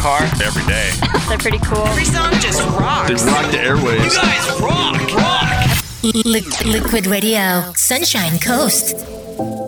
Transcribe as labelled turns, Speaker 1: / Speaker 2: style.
Speaker 1: car every day.
Speaker 2: They're pretty cool.
Speaker 3: Every song just rocks.
Speaker 1: They rock the airwaves.
Speaker 3: You guys rock.
Speaker 4: Liquid Radio, Sunshine Coast.